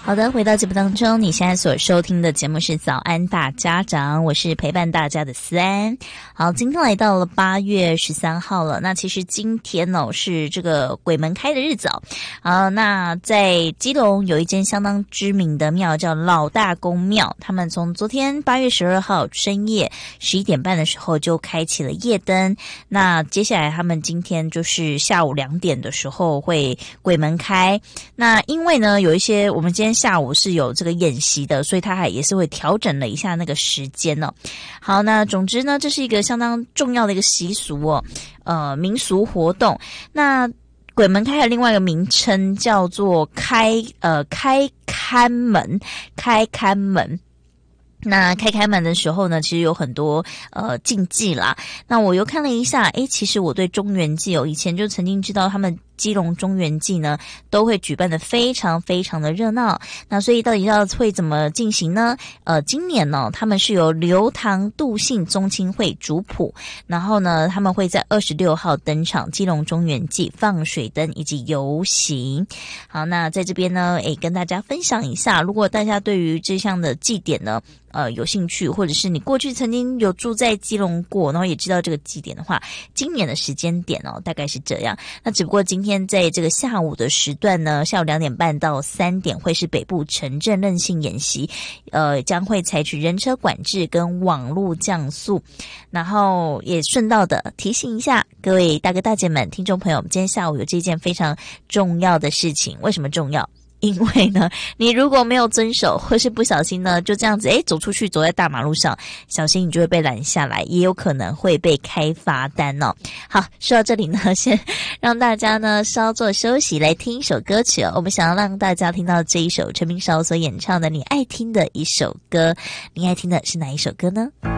好的，回到节目当中，你现在所收听的节目是早安大家长，我是陪伴大家的思安。好，今天来到了8月13号了，那其实今天是这个鬼门开的日子那在基隆有一间相当知名的庙叫老大公庙，他们从昨天8月12号深夜11点半的时候就开启了夜灯，那接下来他们今天就是下午2点的时候会鬼门开。那因为呢有一些我们今天下午是有这个演习的，所以他也是会调整了一下那个时间好，那总之呢，这是一个相当重要的一个习俗民俗活动。那鬼门开还有另外一个名称叫做开龛门。那开龛门的时候呢，其实有很多禁忌啦。那我又看了一下，其实我对中元祭以前就曾经知道他们基隆中元祭呢都会举办的非常非常的热闹。那所以到底会怎么进行呢？今年呢他们是由流堂度信宗亲会主普，然后呢他们会在26号登场基隆中元祭放水灯以及游行。好，那在这边呢跟大家分享一下，如果大家对于这项的祭典呢有兴趣，或者是你过去曾经有住在基隆过，然后也知道这个祭典的话，今年的时间点大概是这样。那只不过今天在这个下午的时段呢，下午2点半到3点会是北部城镇韧性演习，将会采取人车管制跟网路降速。然后也顺道的提醒一下各位大哥大姐们、听众朋友，今天下午有这件非常重要的事情。为什么重要？因为呢你如果没有遵守，或是不小心呢就这样子走出去，走在大马路上，小心你就会被拦下来，也有可能会被开罚单好，说到这里呢，先让大家呢稍作休息，来听一首歌曲我们想要让大家听到这一首陈明韶所演唱的你爱听的一首歌。你爱听的是哪一首歌呢？